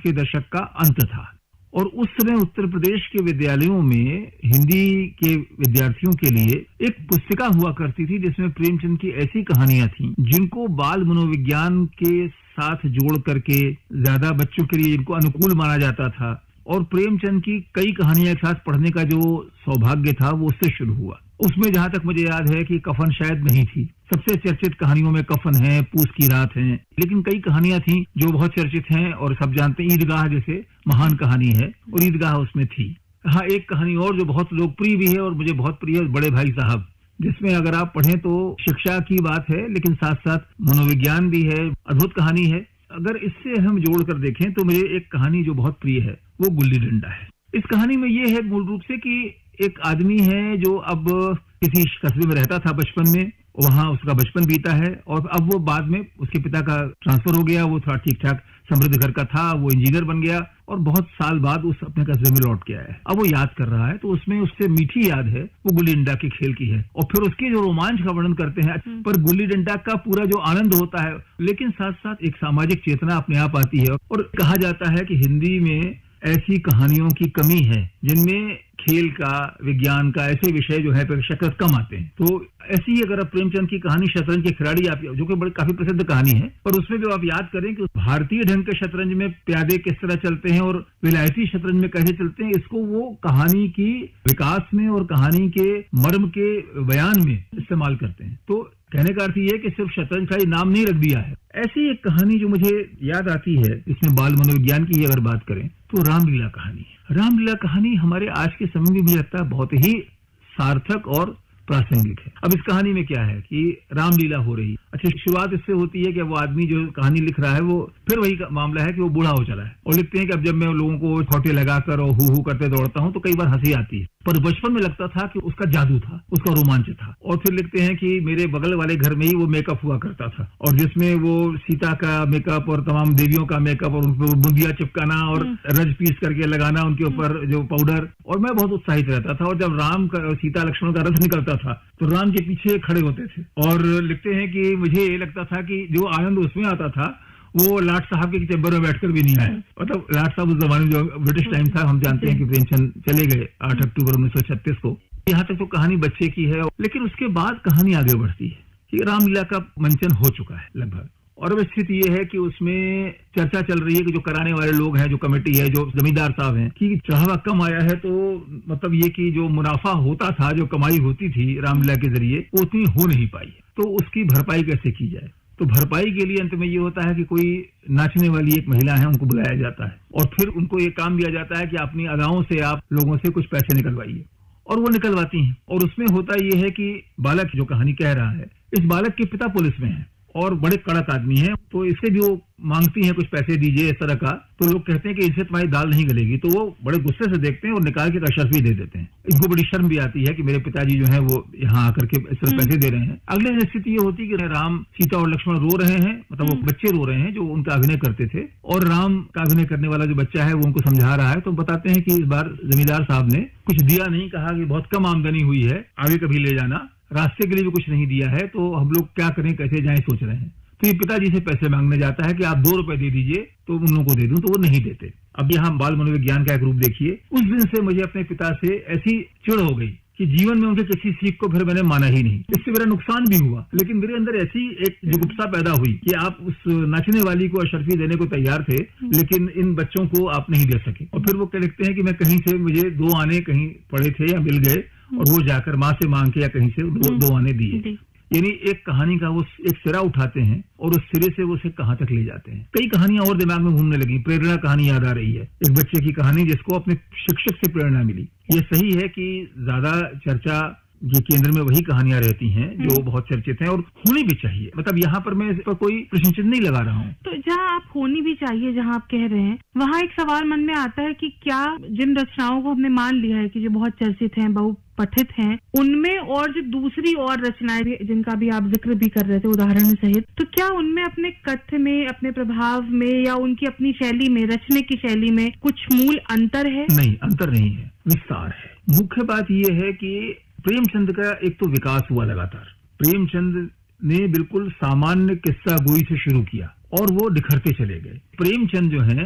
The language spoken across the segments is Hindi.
के दशक का अंत था और उस समय उत्तर प्रदेश के विद्यालयों में हिंदी के विद्यार्थियों के लिए एक पुस्तिका हुआ करती थी जिसमें प्रेमचंद की ऐसी कहानियां थीं जिनको बाल मनोविज्ञान के साथ जोड़ करके ज्यादा बच्चों के लिए इनको अनुकूल माना जाता था और प्रेमचंद की कई कहानियां एक साथ पढ़ने का जो सौभाग्य था वो उससे शुरू हुआ। उसमें जहां तक मुझे याद है कि कफन शायद नहीं थी। सबसे चर्चित कहानियों में कफन है, पूस की रात है, लेकिन कई कहानियां थी जो बहुत चर्चित हैं और सब जानते हैं। ईदगाह जैसे महान कहानी है और ईदगाह उसमें थी। हाँ, एक कहानी और जो बहुत लोकप्रिय भी है और मुझे बहुत प्रिय है, बड़े भाई साहब, जिसमें अगर आप पढ़ें तो शिक्षा की बात है लेकिन साथ साथ मनोविज्ञान भी है। अद्भुत कहानी है। अगर इससे हम जोड़कर देखें तो मुझे एक कहानी जो बहुत प्रिय है वो गुल्ली डंडा है। इस कहानी में ये है मूल रूप से कि एक आदमी है जो अब किसी कस्बे में रहता था बचपन में, वहां उसका बचपन बीता है और अब वो बाद में उसके पिता का ट्रांसफर हो गया, वो थोड़ा ठीक ठाक समृद्ध घर का था, वो इंजीनियर बन गया और बहुत साल बाद उस अपने कस्बे में लौट के आया है। अब वो याद कर रहा है तो उसमें उससे मीठी याद है वो गुल्ली डंडा के खेल की है और फिर उसके जो रोमांच का वर्णन करते हैं, पर गुल्ली डंडा का पूरा जो आनंद होता है लेकिन साथ साथ एक सामाजिक चेतना अपने आप आती है और कहा जाता है कि हिंदी में ऐसी कहानियों की कमी है जिनमें खेल का, विज्ञान का ऐसे विषय जो है पेशकश कम आते हैं। तो ऐसी अगर आप प्रेमचंद की कहानी शतरंज के खिलाड़ी आप जो कि बड़ी काफी प्रसिद्ध कहानी है, पर उसमें भी आप याद करें कि भारतीय ढंग के शतरंज में प्यादे किस तरह चलते हैं और विलायती शतरंज में कैसे चलते हैं, इसको वो कहानी की विकास में और कहानी के मर्म के बयान में इस्तेमाल करते हैं। तो कहने का अर्थ ये है कि सिर्फ शतरंज का ही नाम नहीं रख दिया है। ऐसी एक कहानी जो मुझे याद आती है, इसमें बाल मनोविज्ञान की अगर बात करें तो रामलीला कहानी है। रामलीला कहानी हमारे आज के समय में मुझे लगता है बहुत ही सार्थक और प्रासंगिक है। अब इस कहानी में क्या है कि रामलीला हो रही। अच्छा, शुरुआत इससे होती है कि वो आदमी जो कहानी लिख रहा है वो फिर वही मामला है कि वो बूढ़ा हो चला है और लिखते हैं कि अब जब मैं लोगों को खोटे लगाकर और हु करते दौड़ता हूं तो कई बार हंसी आती है, पर बचपन में लगता था कि उसका जादू था, उसका रोमांच था। और फिर लिखते हैं कि मेरे बगल वाले घर में ही वो मेकअप हुआ करता था और जिसमें वो सीता का मेकअप और तमाम देवियों का मेकअप और उन पर बुंदिया चिपकाना और रज पीस करके लगाना उनके ऊपर जो पाउडर, और मैं बहुत उत्साहित रहता था। और जब राम का सीता लक्ष्मण का रथ निकलता था तो राम के पीछे खड़े होते थे और लिखते हैं कि मुझे ये लगता था कि जो आनंद उसमें आता था वो लाट साहब के चैम्बर में बैठकर भी नहीं आया। मतलब लाट साहब उस जमाने में जो ब्रिटिश टाइम था, हम जानते हैं कि प्रेमचंद चले गए 8 अक्टूबर 1936 को। यहाँ तक तो कहानी बच्चे की है, लेकिन उसके बाद कहानी आगे बढ़ती है कि रामलीला का मंचन हो चुका है लगभग, और अब स्थिति ये है कि उसमें चर्चा चल रही है कि जो कराने वाले लोग हैं, जो कमेटी है, जो जमींदार साहब हैं, कि चढ़ावा कम आया है तो मतलब ये कि जो मुनाफा होता था, जो कमाई होती थी रामलीला के जरिए, वो उतनी हो नहीं पाई, तो उसकी भरपाई कैसे की जाए। तो भरपाई के लिए अंत में ये होता है कि कोई नाचने वाली एक महिला है, उनको बुलाया जाता है और फिर उनको ये काम दिया जाता है कि अपनी अदाओं से आप लोगों से कुछ पैसे निकलवाइए, और वो निकलवाती हैं। और उसमें होता ये है कि बालक जो कहानी कह रहा है, इस बालक के पिता पुलिस में है और बड़े कड़क आदमी हैं, तो इससे भी वो मांगती हैं कुछ पैसे दीजिए इस तरह का। तो लोग कहते हैं कि इससे तुम्हारी दाल नहीं गलेगी, तो वो बड़े गुस्से से देखते हैं और निकाल के अशर्फ भी दे देते हैं। इनको बड़ी शर्म भी आती है कि मेरे पिताजी जो है वो यहाँ आकर के इस तरह पैसे दे रहे हैं। अगले दिन स्थिति ये होती है कि राम, सीता और लक्ष्मण रो रहे हैं, मतलब वो बच्चे रो रहे हैं जो उनका अभिनय करते थे, और राम का अभिनय करने वाला जो बच्चा है वो उनको समझा रहा है। तो बताते हैं कि इस बार जमींदार साहब ने कुछ दिया नहीं, कहा कि बहुत कम आमदनी हुई है, आगे कभी ले जाना, रास्ते के लिए भी कुछ नहीं दिया है, तो हम लोग क्या करें, कैसे जाएं, सोच रहे हैं। तो ये पिताजी से पैसे मांगने जाता है कि आप 2 रुपए दे दीजिए तो उन लोगों को दे दूं, तो वो नहीं देते। अब यहाँ बाल मनोविज्ञान का एक रूप देखिए। उस दिन से मुझे अपने पिता से ऐसी चिढ़ हो गई कि जीवन में उनके किसी सीख को फिर मैंने माना ही नहीं। इससे मेरा नुकसान भी हुआ, लेकिन मेरे अंदर ऐसी एक जुगुप्सा पैदा हुई कि आप उस नाचने वाली को अशर्फी देने को तैयार थे, लेकिन इन बच्चों को आप नहीं दे सके। और फिर वो क्या लिखते हैं कि मैं कहीं से, मुझे 2 आने कहीं पड़े थे या मिल गए, और वो जाकर माँ से मांग के या कहीं से 2 आने दिए। यानी एक कहानी का वो एक सिरा उठाते हैं और उस सिरे से वो उसे कहां तक ले जाते हैं। कई कहानियां और दिमाग में घूमने लगी। प्रेरणा कहानी याद आ रही है, एक बच्चे की कहानी जिसको अपने शिक्षक से प्रेरणा मिली। ये सही है कि ज्यादा चर्चा ये केंद्र में वही कहानियां रहती हैं जो बहुत चर्चित हैं और होनी भी चाहिए। मतलब यहाँ पर मैं इस पर कोई प्रश्न चिन्ह नहीं लगा रहा हूँ। तो जहाँ आप होनी भी चाहिए, जहाँ आप कह रहे हैं, वहाँ एक सवाल मन में आता है कि क्या जिन रचनाओं को हमने मान लिया है कि जो बहुत चर्चित हैं, बहुपठित हैं, उनमें और जो दूसरी और रचनाएं जिनका भी आप जिक्र भी कर रहे थे उदाहरण सहित, तो क्या उनमें अपने कथ्य में, अपने प्रभाव में या उनकी अपनी शैली में, रचने की शैली में कुछ मूल अंतर है? नहीं, अंतर नहीं है, विस्तार है। मुख्य बात यह है कि प्रेमचंद का एक तो विकास हुआ लगातार। प्रेमचंद ने बिल्कुल सामान्य किस्सा गोई से शुरू किया और वो निखरते चले गए। प्रेमचंद जो है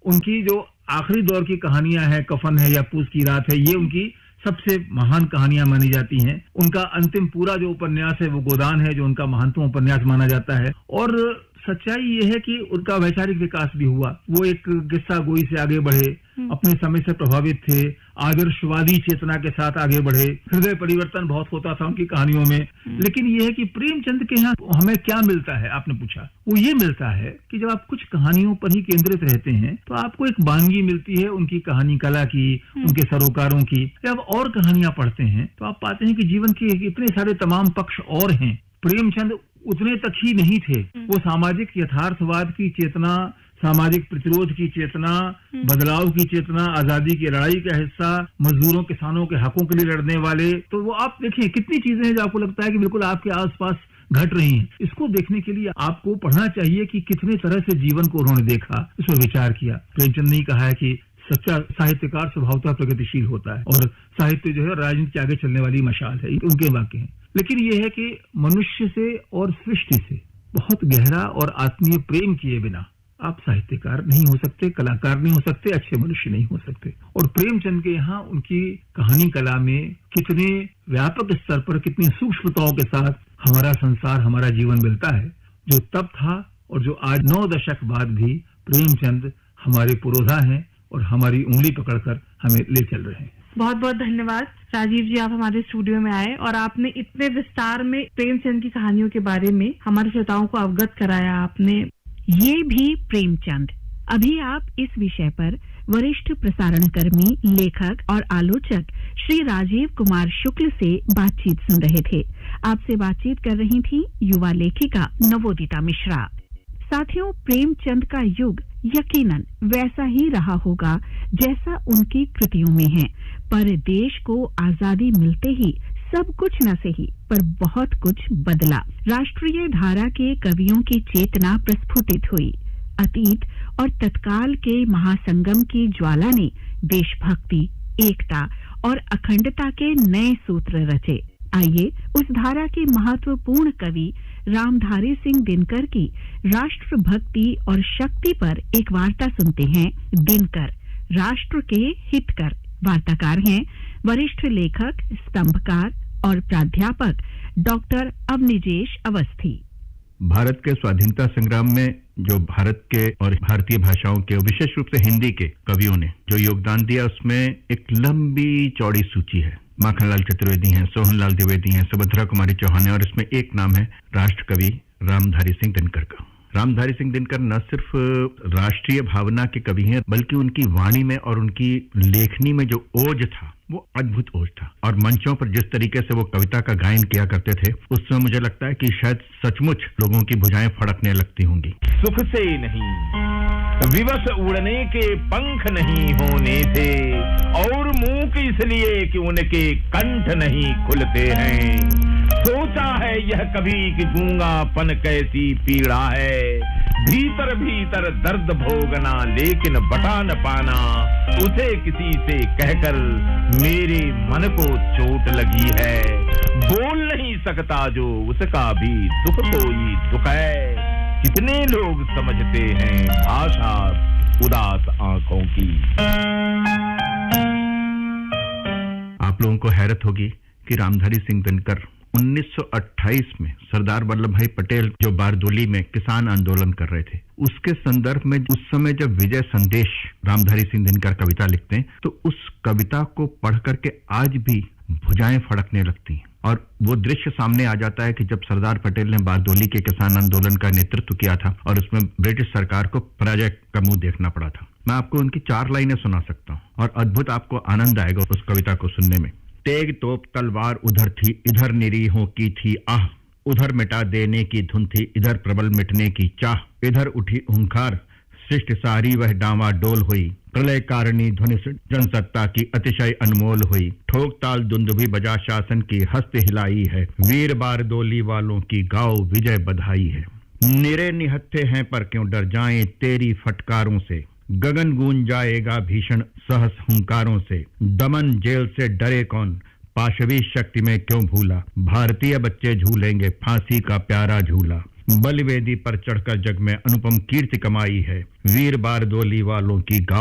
उनकी जो आखिरी दौर की कहानियां हैं, कफन है या पूस की रात है, ये उनकी सबसे महान कहानियां मानी जाती हैं। उनका अंतिम पूरा जो उपन्यास है वो गोदान है, जो उनका महानतम उपन्यास माना जाता है। और सच्चाई ये है कि उनका वैचारिक विकास भी हुआ। वो एक किस्सा गोई से आगे बढ़े, अपने समय से प्रभावित थे, आदर्शवादी चेतना के साथ आगे बढ़े, हृदय परिवर्तन बहुत होता था उनकी कहानियों में। लेकिन ये है कि प्रेमचंद के यहाँ हमें क्या मिलता है, आपने पूछा, वो ये मिलता है कि जब आप कुछ कहानियों पर ही केंद्रित रहते हैं तो आपको एक वानगी मिलती है उनकी कहानी कला की, उनके सरोकारों की। जब और कहानियां पढ़ते हैं तो आप पाते हैं कि जीवन के इतने सारे तमाम पक्ष और हैं। प्रेमचंद उतने तक ही नहीं थे, वो सामाजिक यथार्थवाद की चेतना, सामाजिक प्रतिरोध की चेतना, बदलाव की चेतना, आजादी की लड़ाई का हिस्सा, मजदूरों किसानों के हकों के लिए लड़ने वाले, तो वो आप देखिए कितनी चीजें हैं जो आपको लगता है कि बिल्कुल आपके आसपास घट रही हैं। इसको देखने के लिए आपको पढ़ना चाहिए कि कितने तरह से जीवन को उन्होंने देखा, इस पर विचार किया। प्रेमचंद ने कहा है कि सच्चा साहित्यकार स्वभावतः प्रगतिशील होता है और साहित्य जो है राजनीति के आगे चलने वाली मशाल है, उनके वाक्य हैं। लेकिन यह है कि मनुष्य से और सृष्टि से बहुत गहरा और आत्मीय प्रेम किए बिना आप साहित्यकार नहीं हो सकते, कलाकार नहीं हो सकते, अच्छे मनुष्य नहीं हो सकते। और प्रेमचंद के यहाँ उनकी कहानी कला में कितने व्यापक स्तर पर, कितनी सूक्ष्मताओं के साथ हमारा संसार, हमारा जीवन मिलता है, जो तब था और जो आज 9 दशक बाद भी प्रेमचंद हमारे पुरोधा हैं और हमारी उंगली पकड़कर हमें ले चल रहे हैं। बहुत बहुत धन्यवाद राजीव जी, आप हमारे स्टूडियो में आए और आपने इतने विस्तार में प्रेमचंद की कहानियों के बारे में हमारे श्रोताओं को अवगत कराया। आपने ये भी प्रेमचंद। अभी आप इस विषय पर वरिष्ठ प्रसारणकर्मी, लेखक और आलोचक श्री राजीव कुमार शुक्ल से बातचीत सुन रहे थे। आपसे बातचीत कर रही थी युवा लेखिका नवोदिता मिश्रा। साथियों, प्रेमचंद का युग यकीनन वैसा ही रहा होगा जैसा उनकी कृतियों में है, पर देश को आजादी मिलते ही सब कुछ न सही पर बहुत कुछ बदला। राष्ट्रीय धारा के कवियों की चेतना प्रस्फुटित हुई। अतीत और तत्काल के महासंगम की ज्वाला ने देशभक्ति, एकता और अखंडता के नए सूत्र रचे। आइए उस धारा के महत्वपूर्ण कवि रामधारी सिंह दिनकर की राष्ट्रभक्ति और शक्ति पर एक वार्ता सुनते हैं। दिनकर, राष्ट्र के हितकर। वार्ताकार हैं वरिष्ठ लेखक, स्तंभकार और प्राध्यापक डॉक्टर अवनिजेश अवस्थी। भारत के स्वाधीनता संग्राम में जो भारत के और भारतीय भाषाओं के, विशेष रूप से हिंदी के कवियों ने जो योगदान दिया, उसमें एक लंबी चौड़ी सूची है। माखनलाल चतुर्वेदी हैं, सोहनलाल द्विवेदी हैं, सुभद्रा कुमारी चौहान है और इसमें एक नाम है राष्ट्र कवि रामधारी सिंह दिनकर का। रामधारी सिंह दिनकर न सिर्फ राष्ट्रीय भावना के कवि हैं, बल्कि उनकी वाणी में और उनकी लेखनी में जो ओज था वो अद्भुत ओज था। और मंचों पर जिस तरीके से वो कविता का गायन किया करते थे, उसमें मुझे लगता है कि शायद सचमुच लोगों की भुजाएं फड़कने लगती होंगी। सुख से नहीं, विवश उड़ने के पंख नहीं होने से, और मूक इसलिए कि उनके कंठ नहीं खुलते हैं। सोचा है यह कभी कि गूंगापन कैसी पीड़ा है, भीतर भीतर दर्द भोगना लेकिन बता न पाना, उसे किसी से कहकर मेरे मन को चोट लगी है। बोल नहीं सकता जो उसका भी दुख कोई दुख है, कितने लोग समझते हैं भाषा उदास आंखों की। आप लोगों को हैरत होगी कि रामधारी सिंह दिनकर 1928 में सरदार वल्लभ भाई पटेल जो बारदोली में किसान आंदोलन कर रहे थे, उसके संदर्भ में उस समय जब विजय संदेश रामधारी सिंह दिनकर कविता लिखते हैं, तो उस कविता को पढ़ करके आज भी भुजाएं फड़कने लगती हैं। और वो दृश्य सामने आ जाता है कि जब सरदार पटेल ने बारदोली के किसान आंदोलन का नेतृत्व किया था और उसमें ब्रिटिश सरकार को पराजय का मुंह देखना पड़ा था। मैं आपको उनकी 4 लाइनें सुना सकता हूँ और अद्भुत आपको आनंद आएगा उस कविता को सुनने में। तेग तोप तलवार उधर थी, इधर निरीहों की थी आह, उधर मिटा देने की धुन थी, इधर प्रबल मिटने की चाह, इधर उठी हुंकार, शिष्ट सारी वह डावाडोल हुई, प्रलय कारिणी ध्वनि जनसत्ता की अतिशय अनमोल हुई, ठोक ताल दुंदुभी बजा शासन की हस्त हिलाई है, वीर बारदोली वालों की गाओ विजय बधाई है। निरे निहत्थे हैं पर क्यों डर जाएं तेरी फटकारों से, गगन गूंज जाएगा भीषण सहस हुंकारों से, दमन जेल से डरे कौन, पाशवी शक्ति में क्यों भूला, भारतीय बच्चे झूलेंगे फांसी का प्यारा झूला, बलिवेदी पर चढ़कर जग में अनुपम कीर्ति कमाई है। वीर बारदोली वालों की